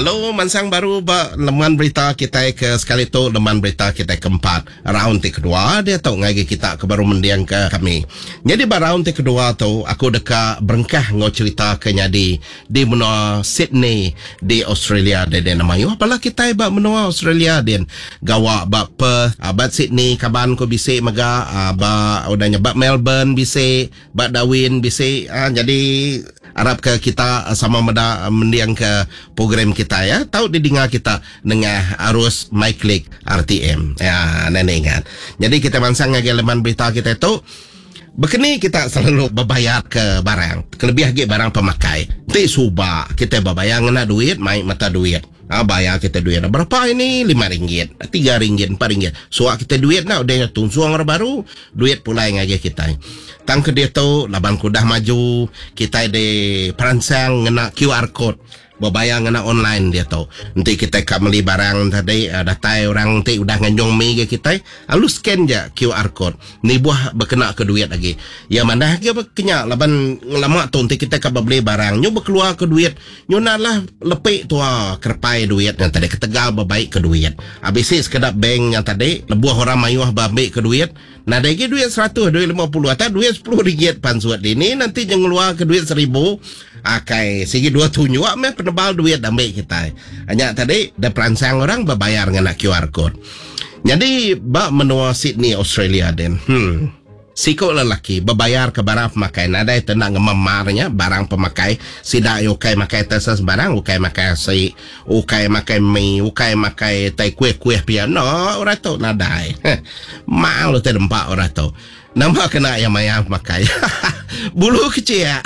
Halo, mansang baru leman berita kita ke sekali tu leman berita kita keempat. Round kedua dia tahu ngagi kita ke baru mendiang ke kami. Jadi round kedua tu aku dekat berengkah ngau cerita ke nyadi di menua Sydney di Australia de nama yo apalah kita ba menua Australia den gawa ba Perth, ba Sydney kaban ko bisik maga ba odanya ba Melbourne bisik, ba Darwin bisik. Jadi harap ke kita sama mendiang ke program kita ya. Tahu didengar kita dengan arus MyClick RTM. Ya, nenek ingat. Jadi kita mansang ngagi leman berita kita itu begini kita selalu berbayar ke barang. Kelebih lagi barang pemakai. Ti subah kita berbayar ngena duit, main mata duit. Bayar kita duit berapa ini? RM5, RM3, RM4. Suak kita duit nak udah tungsuang orang baru, duit pula yang ngagi kita. Tang ke dia tu laban kudah maju, kita di perangsang ngena QR code. Berbayar ngena online dia tu. Nanti kita kat beli barang tadi datai orang nanti udah nganjong mi ke kita, lu scan je QR code. Ni buah berkena ke duit lagi. Ya mana dia berkenyak laban lama tu nanti kita kat beli barang, nyu berkeluar ke duit. Nyu naklah lepik tu kerpai duit yang tadi ketegal berbaik ke duit. Habis sekedar bank yang tadi lebuh orang mayuh berbaik ke duit. Nah lagi duit 100, duit 50 atau duit RM10 pansuat ini nanti jangan keluar ke duit 1000. Akai segi dua tunjuk meh penebal duit ambil kita. Hanya tadi dah perangsang orang berbayar dengan QR code. Jadi bak menua Sydney Australia den. Siko lelaki berbayar ke barang pemakai. Nada itu nak ngememarnya barang pemakai. Sidak ukai makai tersas barang, ukai makai si, ukai makai mie, ukai makai tai kuih-kuih piano. Orang tu nadai. Malu terdempak orang tu. Nama kena yang maya makai. Bulu kecil ya.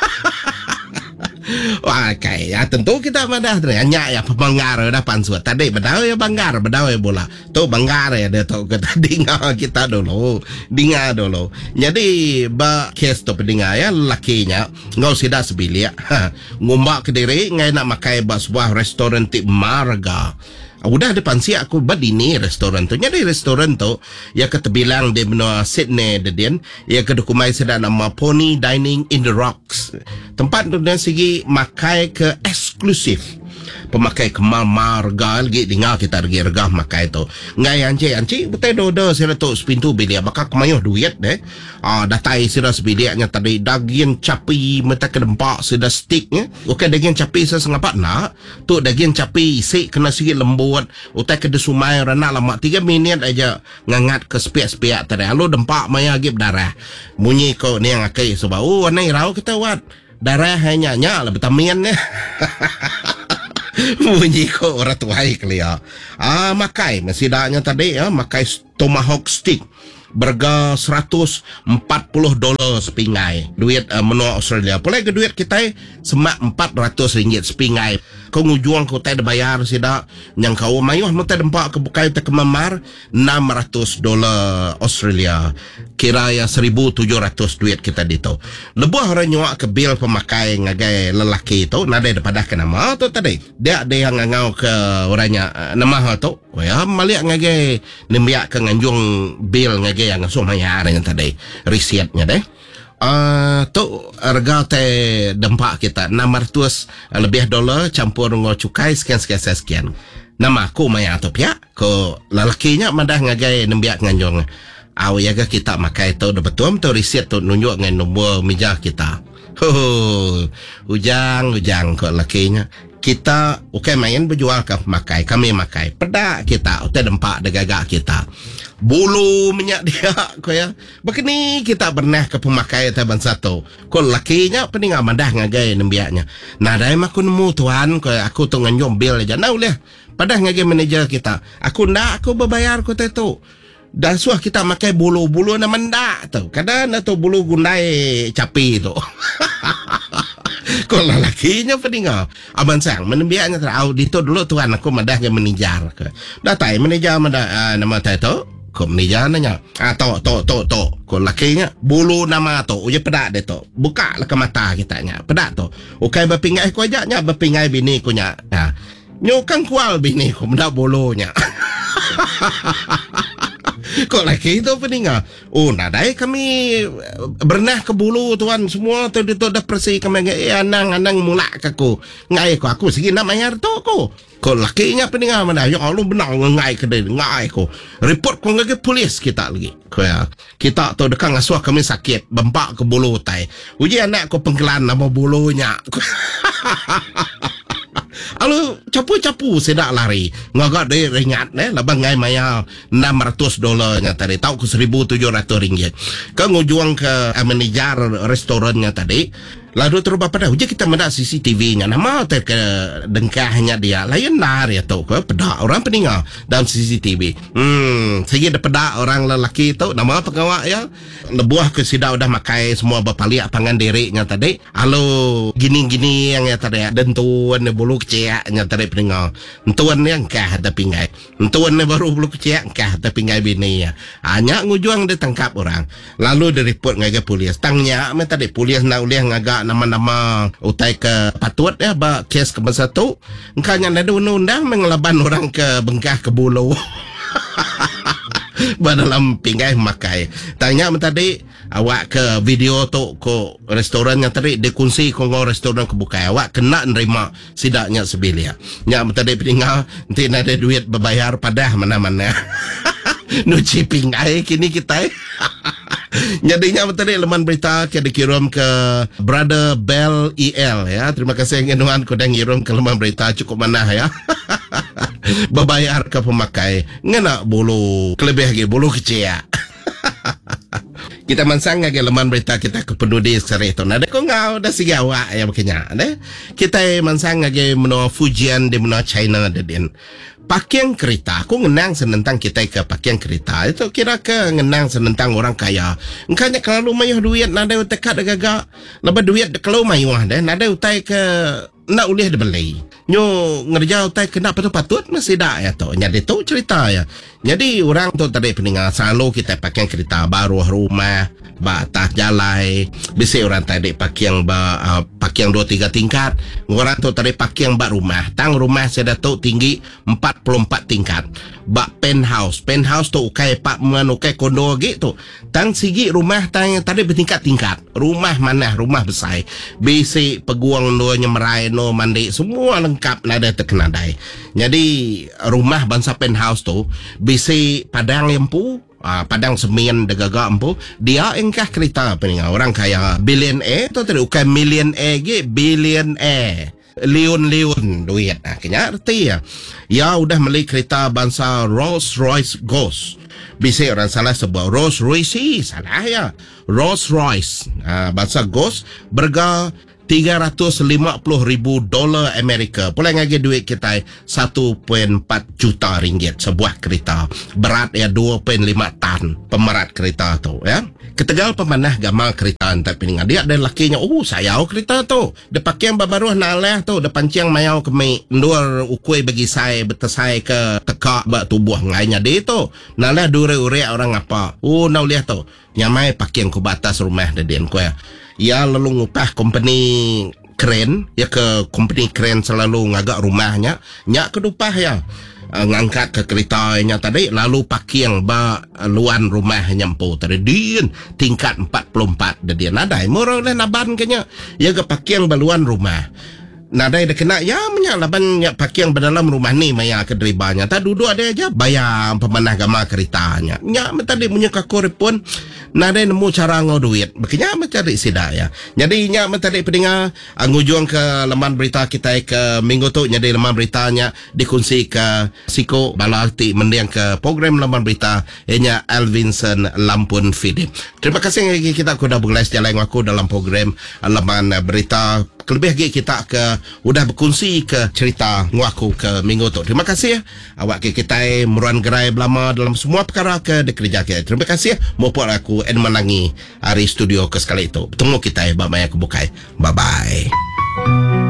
Wah, ya tentu kita madah hanya ya pembanggar dah pansuat tadi bedau ya banggar bedau ya bola tu banggar ya dia tu kita dengar kita dulu jadi ba kes tu pendengar ya lakinya ngau sida sebilia ngombak ke diri ngai nak makai ba sebuah restoran tip marga. Udah depan si aku badini restoran tu. Jadi restoran tu ya kata bilang di benua Sydney dedian ya kedukumai sedang nama Pony Dining in the Rocks. Tempat tu dan segi makai ke eksklusif. Pemakai kemal marga lagi dengar kita lagi regah makai tu. Ngai anci betul dodo sira tu sepintu bilia bakal kemayuh duit deh. Datai sira sebiliaknya tadi daging capi mata kedempak sida sticknya. Okey daging capi sesengapat nak. Tu daging capi isi kena sikit lembut. Utai kena sumai rana lama 3 minit aja ngangat ke spiak-spiak tadi. Lalu dempak maya lagi berdarah. Bunyi kau ni yang akai sebab anai rau kita wat. Darah hanya nya lah vitamin ya. Bunyi kok orang tuai kelia. Makai mesidaknya tadi ya, makai tomahawk stick. Berga $140 sepingai. Duit menua Australia. Pulai ke duit kita semak RM400 sepingai. Kau ngujuang kau tak ada bayar sidak. Yang kau mayuh mata dempak ke bukai tak kemamar $600 Australia. Kira ya 1,700 duit kita dito. Lebuh orang nyuak ke bil pemakai ngagai lelaki itu. Nada daripada ke nama tu tadi. Dia ada yang ngau ke orangnya nama tu. Ya maliak ngagai nembiak ke nganjung bil ngagai yang ngasuh mayar yang tadi risetnya deh. Tu harga te dempak kita $600 lebih campur ngo cukai sekian. Nama aku maya tu pia ko lelakinya madah ngagai nembiak nganjung. Yaga kita makai tu betul tu riset tu nunjuk ngan nombor meja kita. Ujang ko lakinya. Kita main berjual ke makai, kami makai pedak kita utai dempak degagak kita bulu minyak dia ko ya begini kita pernah ke pemakai taban satu ko lakinya pening amadah ngagai nembiaknya nah dai aku nemu tuan ko aku tu nganjom bil aja nah boleh padah ngagai manager kita aku berbayar ko tu dah suah kita makai bulu na mendak tu kadang tu bulu gundai capi tu. Kalau lakinya peninggal abang sang menembiaknya terau dito dulu tuan aku madah ke manajar ke datai manajar madah nama tu ko manajar nanya to ko lakinya bulu nama tu uja pedak de tu buka lah ke mata kitanya pedak tu okay berpingai ko aja nya berpingai bini ko nya nyukang kual bini ko mendak bulunya. Kok lagi itu peninga? Oh, nadai kami berenah ke bulu tuan semua tu dah bersih kami anang mulak aku. Ngai aku segi nak mayar tu aku. Kok lakinya peninga mana? Ya Allah benar ngai kedai ngai aku. Report ko ngage polis kita lagi. Kita tu dekat ngasuh kami sakit bempak ke bulu tai. Uji anak ko pengkelan nama bulunya. Alu capu-capu sedak lari. Ngagak dia ringat labang ngai maya $600 nya tadi. Tahu ke $1,700. Ke ngujuang ke manajer restorannya tadi. Lalu terus pada uji kita mendak CCTV-nya. Nama ke dengkahnya dia. Lain nar ya tu ke pedak orang peninga dalam CCTV. Segi ada pedak orang lelaki tu nama pegawai ya. Lebuah ke sidak udah makai semua bapaliak pangan deriknya tadi. Halo gini-gini yang ya tadi dentuan bulu keciaknya tadi peninga. Entuan yang kah ada pingai. Entuan baru bulu keciak kah ada pingai bini ya. Hanya ngujuang ditangkap orang. Lalu direport ngaga polis. Tangnya tadi polis nak uliah ngaga nama-nama utai ke patut ya ba kes ke masa tu engkanya ada undang-undang mengelaban orang ke bengkah ke bulu dalam pinggai makai tanya tadi awak ke video tu ko restorannya tadi dikunci ko restoran kebuka awak kena nerima sidaknya sebilia nya tadi peningal nanti ada duit berbayar padah mana-mana nuci pinggai kini kita jadinya tadi leman berita kita dikirim ke Brother Bell EL ya. Terima kasih ngenuan ko dang ngirim ke leman berita cukup mana ya. Berbayar ke pemakai ngena bulu kelebih lagi bulu kecil ya. Kita mansang lagi leman berita kita ke penduduk seri itu. Nada ko ngau dah sigawa ya makanya. Kita mansang lagi menua Fujian di menua China dedin. Pakaian kereta, aku ngenang senentang kita ke pakaian kereta. Itu kira ke ngenang senentang orang kaya. Engkanya kalau mayuh duit, nada utekat gagak. Lepas duit kalau mayuh deh, nada utai ke nak ulih dibeli. Nyo ngerja utai kena patut-patut masih dah ya tu. Jadi tu cerita ya. Jadi orang tu tadi peningal selalu kita pakaian kereta baru rumah, batas jalai. Bisa orang tadi pakaian pakaian 2-3 tingkat. Orang tu tadi pakaian bak rumah. Tang rumah saya tu tinggi 44 tingkat. Bak penthouse. Penthouse tu ukai apartment, ukai kondo gitu. Tang sigi rumah tang tadi bertingkat-tingkat. Rumah mana? Rumah besar. Basic peguang no nyemerai no mandi semua lengkap nada terkenadai. Jadi rumah bangsa penthouse tu basic padang lempu. Padang semen degaga empu dia engkah kereta peninga orang kaya billionaire tu tadi ukai millionaire ge billionaire liun duit kena arti ya udah beli kereta bangsa Rolls Royce Ghost bisa orang salah sebut Rolls Royce salah ya Rolls Royce bangsa Ghost berga $350,000 Amerika. Pula ngagi duit kita 1.4 juta ringgit sebuah kereta. Berat ya 2.5 tan pemerat kereta tu ya. Ketegal pemanah gamal kereta entak peningan dia ada lakinya. Oh sayau kereta tu. Dia pakai yang baru naleh tu. Dia pancing mayau kemi ndur ukui bagi saya betesai ke tekak bak tubuh ngainya dia tu. Naleh dure-ure orang apa. Oh nau lihat tu. Nyamai pakai yang ku batas rumah dia ku ya. Ya lalu ngupah company keren ya ke company keren selalu ngagak rumahnya nyak kedupah ya ngangkat ke keretanya tadi lalu pakai yang luan rumah nyampu tadi din tingkat 44 dia nadai murah lah naban kenya ya ke pakai yang baluan rumah nadai dah kena ya menyalaban ya pakai yang berdalam rumah ni maya ke deribanya tak duduk ada aja bayar pemanah gama keretanya nya tadi punya kakor pun nadai nemu cara ngau duit makanya mencari sidak ya jadi nya tadi pendengar ngujung ke laman berita kita ke minggu tu jadi laman beritanya dikunci ke Siko Balati mendiang ke program laman berita nya Alvinson Lampun Fidip. Terima kasih lagi kita sudah bergelas jalan aku dalam program laman berita kelebih lagi kita ke udah berkongsi ke cerita ngaku ke minggu tu. Terima kasih awak ke kita meruan gerai belama dalam semua perkara ke dikerja kita. Terima kasih maupun aku Edman Langi hari studio ke sekali itu. Bertemu kita bak maya kebukai. Bye bye.